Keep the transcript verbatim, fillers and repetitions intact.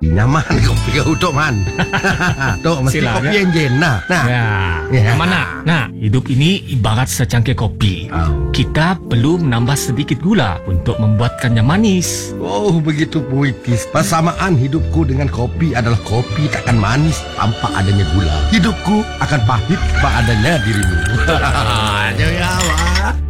Nyaman kopi kau Tok Man. Tok mesti Sila, kopi ya? enjen nah. Nah. Ya, Ya. mana? Nah, hidup ini ibarat secangkir kopi. Oh. Kita perlu menambah sedikit gula untuk membuatkannya manis. Oh, begitu puitis. Persamaan hidupku dengan kopi adalah kopi takkan manis tanpa adanya gula. Hidupku akan pahit tanpa adanya dirimu. Jaya, Wak.